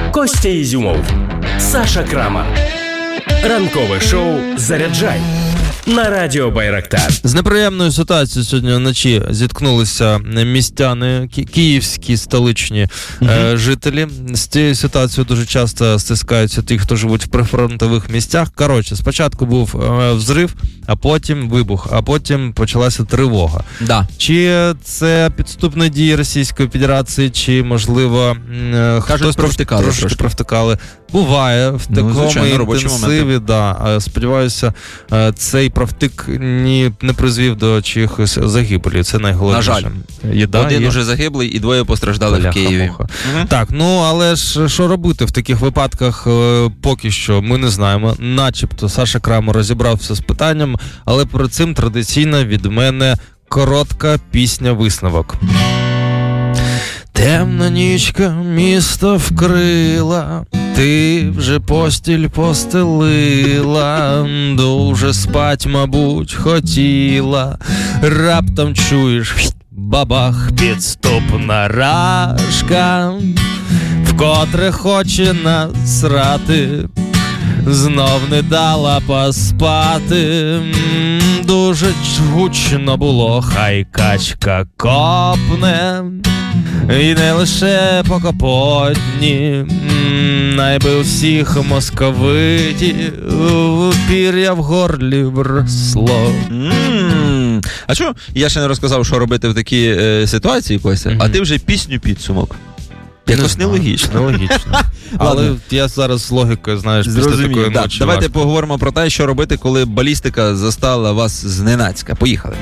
Костя Ізюмов, Саша Крамар. Ранкове шоу «Заряджай» на радіо Байрактар. З неприємною ситуацією сьогодні вночі зіткнулися містяни, київські столичні жителі. З цією ситуацією дуже часто стискаються ті, хто живуть в прифронтових місцях. Коротше, спочатку був взрив, а потім вибух, а потім почалася тривога. Да. Чи це підступні дії Російської Федерації, чи, можливо, хтось трошки провтикали. Буває в такому інтенсиві, да. Сподіваюся, цей провтик не призвів до чиїхось загибелі. Це найголовніше. На жаль. Один уже загиблий і двоє постраждали в Києві. Так, але ж що робити в таких випадках поки що ми не знаємо. Начебто Саша Крамер розібрався з питанням, але перед цим традиційно від мене коротка пісня-висновок. Темна нічка місто вкрила, ти вже постіль постелила, дуже спать, мабуть, хотіла, раптом чуєш бабах, підступна рашка, вкотре хоче насрати, знов не дала поспати, дуже гучно було, хай качка копне, і не лише по Капотні, найби всіх московитів пір'я в горлі вросло. А що? Я ще не розказав, що робити в такій ситуації, Костя, а ти вже пісню-підсумок. Якось нелогічно. Нелогічно. Але я зараз з логікою, знаєш, після такої ночі. Давайте поговоримо про те, що робити, коли балістика застала вас зненацька. Поїхали.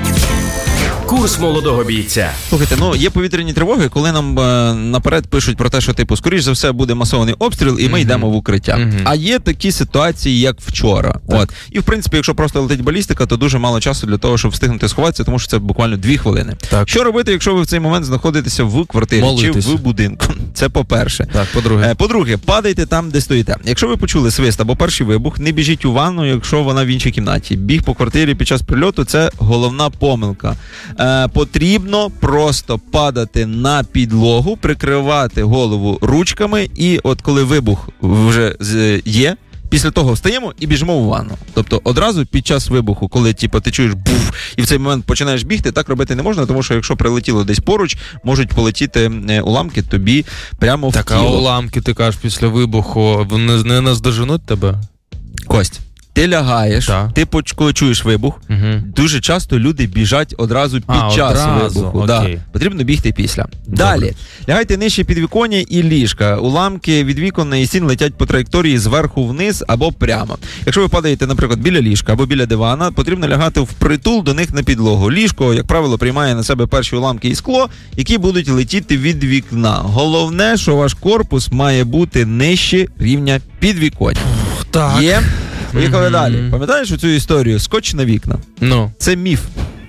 Курс молодого бійця. Слухайте, є повітряні тривоги, коли нам наперед пишуть про те, що, скоріш за все, буде масований обстріл, і ми йдемо в укриття. А є такі ситуації, як вчора. І, в принципі, якщо просто летить балістика, то дуже мало часу для того, щоб встигнути сховатися, тому що це буквально 2 хвилини. Так. Що робити, якщо ви в цей момент знаходитеся в квартирі чи в будинку? Це по-перше. Так, по-друге. По-друге, падайте там, де стоїте. Якщо ви почули свист або перший вибух, не біжіть у ванну, якщо вона в іншій кімнаті. Біг по квартирі під час прильоту – це головна помилка. Потрібно просто падати на підлогу, прикривати голову ручками, і от коли вибух вже є, після того встаємо і біжимо у ванну. Тобто одразу під час вибуху, коли ти чуєш буф, і в цей момент починаєш бігти, так робити не можна, тому що якщо прилетіло десь поруч, можуть полетіти уламки тобі прямо в тіло. Так, а уламки, ти кажеш, після вибуху, вони не наздоженуть тебе? Кость. Ти лягаєш, ти коли чуєш вибух, дуже часто люди біжать одразу під час вибуху. Да. Потрібно бігти після. Далі. Лягайте нижче підвіконня і ліжка. Уламки від вікон і стін летять по траєкторії зверху вниз або прямо. Якщо ви падаєте, наприклад, біля ліжка або біля дивана, потрібно лягати впритул до них на підлогу. Ліжко, як правило, приймає на себе перші уламки і скло, які будуть летіти від вікна. Головне, що ваш корпус має бути нижче рівня підвіконня. Так. Є? Поїхали далі. Пам'ятаєш цю історію? Скотч на вікна. Це міф.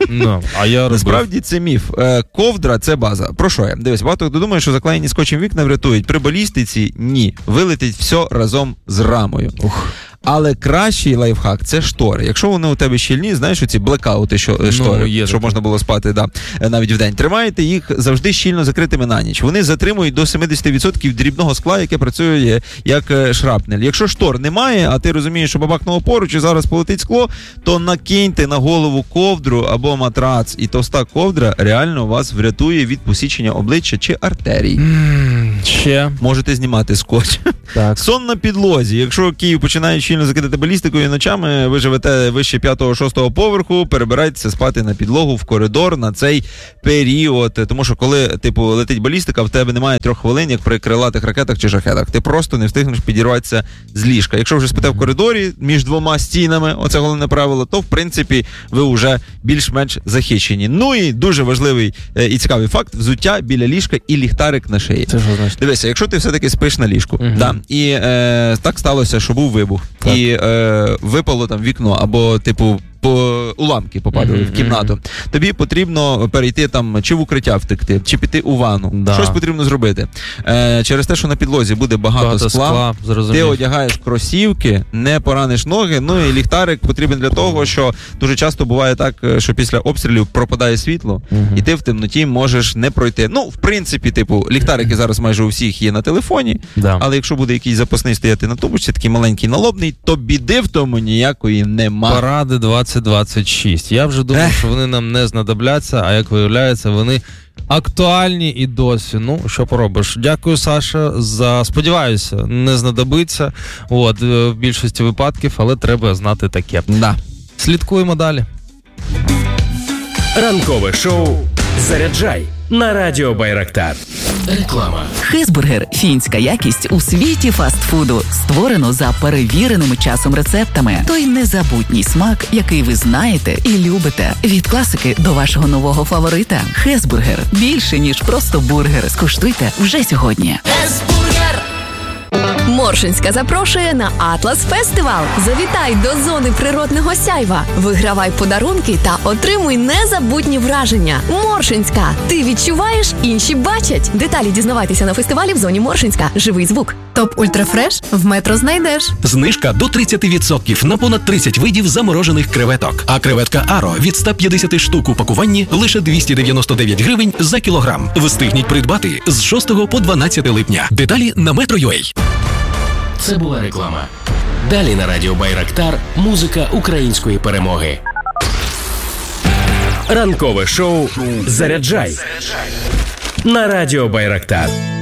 А я насправді це міф. Ковдра – це база. Про що я? Дивись, багато хто думає, що заклеєні скотчем вікна врятують. При балістиці – ні. Вилетить все разом з рамою. Але кращий лайфхак – це штори. Якщо вони у тебе щільні, знаєш, оці блекаути штори, щоб можна було спати навіть вдень. Тримаєте їх завжди щільно закритими на ніч. Вони затримують до 70% дрібного скла, яке працює як шрапнель. Якщо штор немає, а ти розумієш, що бабахнуло поруч і зараз полетить скло, то накиньте на голову ковдру або матрац. І товста ковдра реально вас врятує від посічення обличчя чи артерій. Ще. Можете знімати скотч. Так. Сон на підлозі. Якщо Київ починає щільно закидати балістикою ночами, ви живете вище 5-6 поверху, перебирайтеся спати на підлогу в коридор на цей період. Тому що коли, летить балістика, в тебе немає 3 хвилин, як при крилатих ракетах чи шахедах. Ти просто не встигнеш підірватися з ліжка. Якщо вже спите в коридорі між 2 стінами, оце головне правило, то, в принципі, ви вже більш-менш захищені. І дуже важливий і цікавий факт – взуття біля ліжка і ліхтарик на шиї. Це що значить? Дивися, якщо ти все-таки спиш на ліжку, і так сталося, що був вибух, так. І випало там вікно, або, уламки попадали в кімнату. Тобі потрібно перейти там, чи в укриття втекти, чи піти у ванну. Да. Щось потрібно зробити. Через те, що на підлозі буде багато скла, ти одягаєш кросівки, не пораниш ноги, ну і ліхтарик потрібен для того, що дуже часто буває так, що після обстрілів пропадає світло, і ти в темноті можеш не пройти. Ну, в принципі, типу, ліхтарики зараз майже у всіх є на телефоні, але якщо буде якийсь запасний стояти на тумбочці, такий маленький налобний, то біди в тому ніякої нема. Поради 2026. Я вже думав, що вони нам не знадобляться, а як виявляється, вони актуальні і досі. Ну, що поробиш. Дякую, Саша, сподіваюся, не знадобиться в більшості випадків, але треба знати таке. Да. Слідкуємо далі. Ранкове шоу «Заряджай» на Радіо Байрактар. Реклама. Хезбургер – фінська якість у світі фастфуду. Створено за перевіреними часом рецептами. Той незабутній смак, який ви знаєте і любите. Від класики до вашого нового фаворита. Хезбургер – більше, ніж просто бургер. Скуштуйте вже сьогодні. Хезбургер! Моршинська запрошує на Атлас Фестивал. Завітай до зони природного сяйва. Вигравай подарунки та отримуй незабутні враження. Моршинська. Ти відчуваєш, інші бачать. Деталі дізнавайтеся на фестивалі в зоні Моршинська. Живий звук. Топ Ультрафреш в Метро знайдеш. Знижка до 30% на понад 30 видів заморожених креветок. А креветка Аро від 150 штук у пакуванні лише 299 гривень за кілограм. Встигніть придбати з 6 по 12 липня. Деталі на Metro.ua. Це була реклама. Далі на Радіо Байрактар музика української перемоги. Ранкове шоу «Заряджай» на Радіо Байрактар.